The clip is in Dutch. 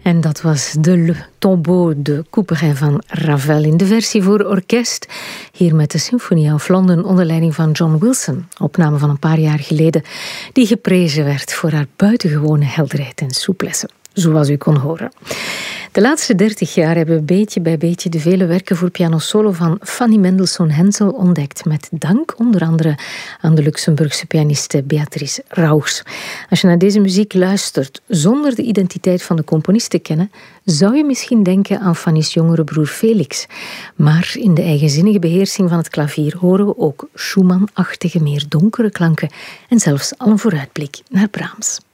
En dat was de Le Tombeau de Couperin van Ravel in de versie voor orkest. Hier met de Symphony of London onder leiding van John Wilson. Opname van een paar jaar geleden die geprezen werd voor haar buitengewone helderheid en souplesse. Zoals u kon horen. De laatste 30 jaar hebben we beetje bij beetje de vele werken voor piano solo van Fanny Mendelssohn-Hensel ontdekt. Met dank onder andere aan de Luxemburgse pianiste Beatrice Rauchs. Als je naar deze muziek luistert zonder de identiteit van de componist te kennen, zou je misschien denken aan Fanny's jongere broer Felix. Maar in de eigenzinnige beheersing van het klavier horen we ook Schumann-achtige, meer donkere klanken en zelfs al een vooruitblik naar Brahms.